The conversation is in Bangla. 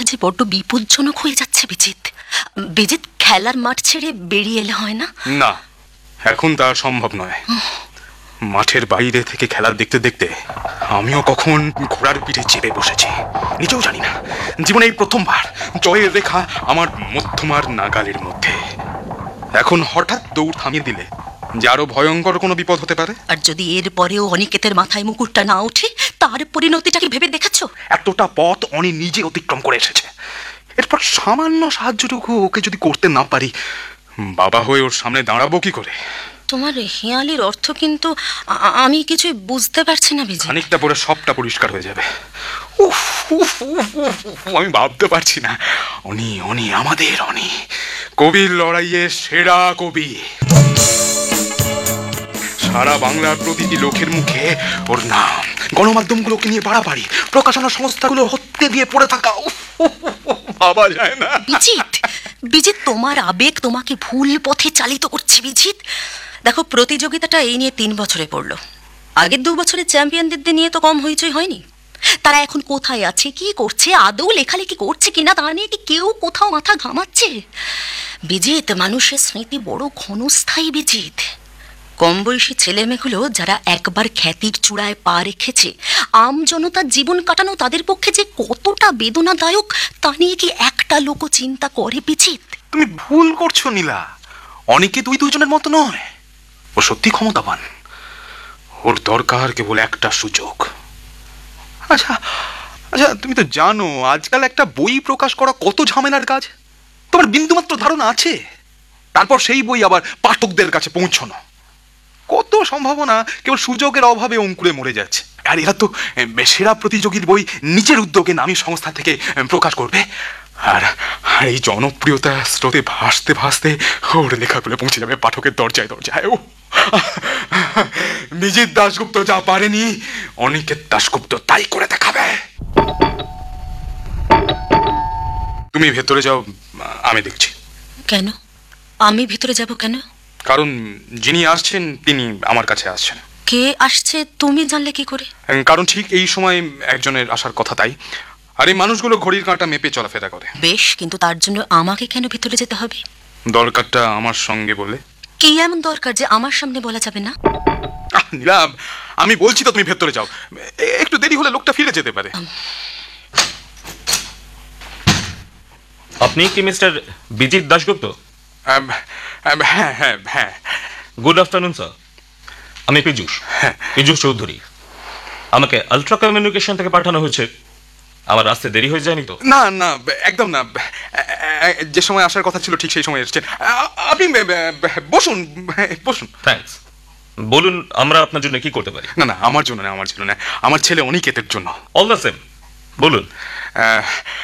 যে বড্ড বিপজ্জনক হয়ে যাচ্ছে বিজিত। বিজিত, খেলার মাঠ ছেড়ে বেরিয়ে এলে হয় না? না, এখন তা সম্ভব নয়। মাঠের বাইরে থেকে খেলা দেখতে দেখতে আমিও কখন ঘোড়ার পিঠে চেপে বসেছি নিজেও জানি না। জীবনে এই প্রথমবার জয়ের রেখা আমার মধ্যমার নাগালের মধ্যে। এখন হঠাৎ দৌড় থামিয়ে দিলে যে আরো ভয়ঙ্কর কোনো বিপদ হতে পারে। আর যদি এর পরেও অনিকেতের মাথায় মুকুটটা না ওঠে, তার পরিণতিটাকে ভেবে দেখেছো? এতটা পথ অনি নিজে অতিক্রম করে এসেছে, এরপর সামান্য সাহায্যটুকু ওকে যদি করতে না পারি, বাবা হয়ে ওর সামনে দাঁড়াবো কি করে? তোমার হেঁয়ালির অর্থ কিন্তু আমি কিছুই বুঝতে পারছি না বিজি। খানিকটা পরে সবটা পরিষ্কার হয়ে যাবে। উফ, উফ, উফ, উফ, উফ, আমি ভাবতে পারছি না। অনি, অনি, আমাদের অনি, কবির লড়াইয়ে সেরা কবি। সারা বাংলার প্রতিটি লোকের মুখে ওর নাম, গণমাধ্যমগুলোকে নিয়ে বাড়াবাড়ি, প্রকাশনা সংস্থাগুলো হত্যে দিয়ে পড়ে থাকা। ভাবা যায় না। বিজিত, বিজিত, তোমার আবেগ তোমাকে ভুল পথে চালিত করছে বিজিত। দেখো, প্রতিযোগিতাটা এই নিয়ে 3 বছরে পড়লো। আগের 2 বছরে চ্যাম্পিয়নদের নিয়ে তো কম হইচই হয়নি। তারা এখন কোথায় আছে, কি করছে, আদৌ লেখালেখি করছে কিনা তা নিয়ে কি কেউ কোথাও মাথা ঘামাচ্ছে? বিজিত, মানুষের স্মৃতি বড় ক্ষণস্থায়ী বিজিত। কম বয়সী ছেলেমেয়েগুলো যারা একবার খ্যাতির চূড়ায় পা রেখেছে, আম জনতার জীবন কাটানো তাদের পক্ষে যে কতটা বেদনাদায়ক তা নিয়ে কি একটা লোকও চিন্তা করে বিজিত? তুমি ভুল করছো নীলা। অনেকে দুজনের মতো নয়। ও সত্যি ক্ষমতাবান। ওর দরকার কেবল একটা সুযোগ। আচ্ছা আচ্ছা, তুমি তো জানো আজকাল একটা বই প্রকাশ করা কত ঝামেলার কাজ। তোমার বিন্দুমাত্র ধারণা আছে? তারপর সেই বই আবার পাঠকদের কাছে পৌঁছানো, কত সম্ভাবনা কেবল সুযোগের অভাবে অঙ্কুরে মরে যাচ্ছে। আর এরা তো সেরা প্রতিযোগীর বই নিজের উদ্যোগে নামী সংস্থা থেকে প্রকাশ করবে। আর এই জনপ্রিয়তা স্রোতে ভাসতে ভাসতে ওর লেখাগুলো পৌঁছে যাবে পাঠকের দরজায় দরজায়। ও বিজিত দাশগুপ্ত যা পারেনি, অনিকেত দাশগুপ্ত তাই করে দেখাবে। তুমি ভেতরে যাও, আমি দেখছি। কেন? আমি ভিতরে যাব কেন? কারণ যিনি আসছেন তিনি আমার কাছে আসছেন। কে আসছে তুমি জানলে কি করে? কারণ ঠিক এই সময় একজনের আসার কথা, তাই। আর এই মানুষগুলো ঘড়ির কাঁটা মেপে চলাফেরা করে। বেশ, কিন্তু তার জন্য আমাকে কেন ভিতরে যেতে হবে? দরকারটা আমার সঙ্গে বলে। কি এমন দরকার যে আমার সামনে বলা যাবে না? নীলা, আমি বলছি তো তুমি ভেতরে যাও। একটু দেরি হলে লোকটা ফিরে যেতে পারে। আপনি কি মিস্টার বিজিত দাশগুপ্ত? হ্যাঁ হ্যাঁ হ্যাঁ। Good afternoon sir. আমি পীযূষ চৌধুরী। আমাকে আলট্রা কমিউনিকেশন থেকে পাঠানো হয়েছে। আমার আসতে দেরি হয়ে যায়নি তো? না না, একদম না। যে সময় আসার কথা ছিল ঠিক সেই সময় এসেছেন আপনি। বসুন বসুন। থ্যাঙ্কস। বলুন, আমরা আপনার জন্য কি করতে পারি? না না, আমার জন্য না, আমার ছেলে অনিকেতের জন্য। অল দ্য সেম, বলুন।